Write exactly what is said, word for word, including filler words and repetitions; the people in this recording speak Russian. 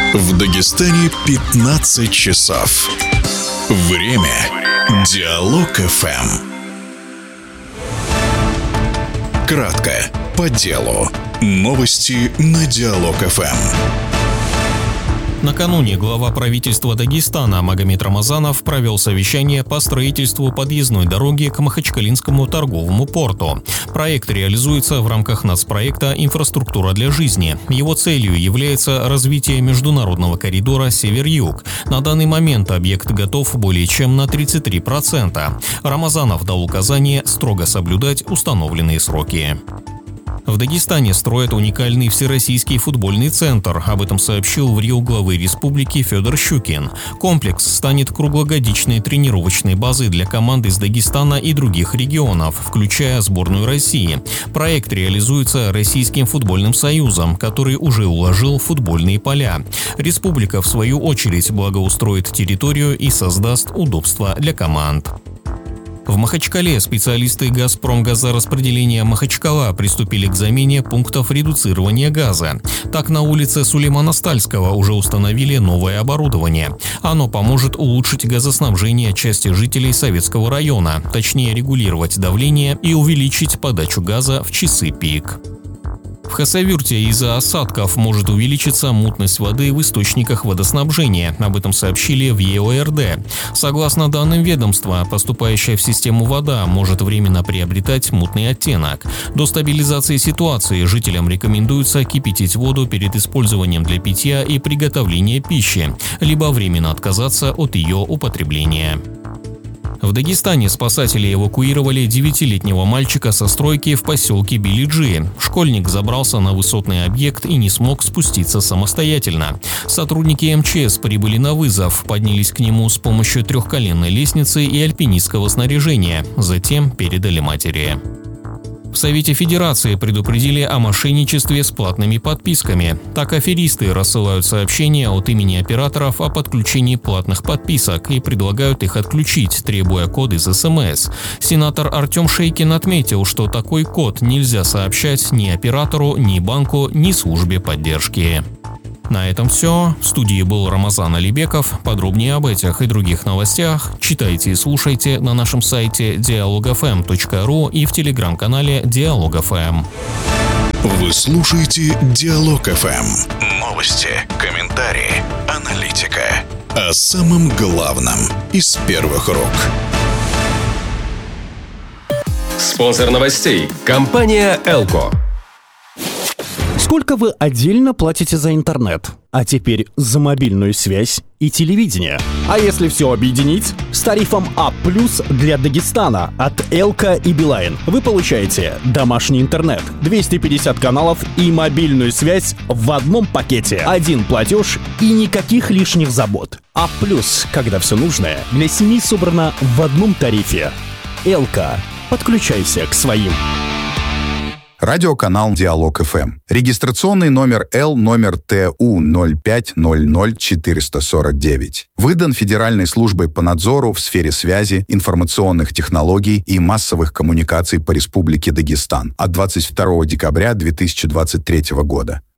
В Дагестане пятнадцать часов. Время Диалог эф эм. Кратко, по делу. Новости на Диалог эф эм. Накануне глава правительства Дагестана Магомед Рамазанов провел совещание по строительству подъездной дороги к Махачкалинскому торговому порту. Проект реализуется в рамках нацпроекта «Инфраструктура для жизни». Его целью является развитие международного коридора «Север-Юг». На данный момент объект готов более чем на тридцать три процента. Рамазанов дал указание строго соблюдать установленные сроки. В Дагестане строят уникальный всероссийский футбольный центр. Об этом сообщил в РИО главы республики Федор Щукин. Комплекс станет круглогодичной тренировочной базой для команд из Дагестана и других регионов, включая сборную России. Проект реализуется Российским футбольным союзом, который уже уложил футбольные поля. Республика, в свою очередь, благоустроит территорию и создаст удобства для команд. В Махачкале специалисты «Газпромгазораспределения Махачкала» приступили к замене пунктов редуцирования газа. Так, на улице Сулеймана Стальского уже установили новое оборудование. Оно поможет улучшить газоснабжение части жителей Советского района, точнее регулировать давление и увеличить подачу газа в часы пик. В Хасавюрте из-за осадков может увеличиться мутность воды в источниках водоснабжения. Об этом сообщили в е о эр дэ. Согласно данным ведомства, поступающая в систему вода может временно приобретать мутный оттенок. До стабилизации ситуации жителям рекомендуется кипятить воду перед использованием для питья и приготовления пищи, либо временно отказаться от ее употребления. В Дагестане спасатели эвакуировали девятилетнего мальчика со стройки в поселке Билиджи. Школьник забрался на высотный объект и не смог спуститься самостоятельно. Сотрудники эм че эс прибыли на вызов, поднялись к нему с помощью трехколенной лестницы и альпинистского снаряжения, затем передали матери. В Совете Федерации предупредили о мошенничестве с платными подписками. Так, аферисты рассылают сообщения от имени операторов о подключении платных подписок и предлагают их отключить, требуя код из эс эм эс. Сенатор Артем Шейкин отметил, что такой код нельзя сообщать ни оператору, ни банку, ни службе поддержки. На этом все. В студии был Рамазан Алибеков. Подробнее об этих и других новостях читайте и слушайте на нашем сайте диалог эф эм точка ру и в телеграм-канале Диалог эф эм. Вы слушаете Диалог эф эм. Новости, комментарии, аналитика. О самом главном из первых рук. Спонсор новостей – компания «Элко». Сколько вы отдельно платите за интернет? А теперь за мобильную связь и телевидение. А если все объединить? С тарифом А плюс для Дагестана от Элка и Билайн вы получаете домашний интернет, двести пятьдесят каналов и мобильную связь в одном пакете. Один платеж и никаких лишних забот. А плюс, когда все нужное для семьи собрано в одном тарифе. Элка. Подключайся к своим. Радиоканал Диалог эф эм. Регистрационный номер Л номер Т У ноль пять ноль ноль четыре сорок девять. Выдан Федеральной службой по надзору в сфере связи, информационных технологий и массовых коммуникаций по Республике Дагестан от двадцать второго декабря две тысячи двадцать третьего года.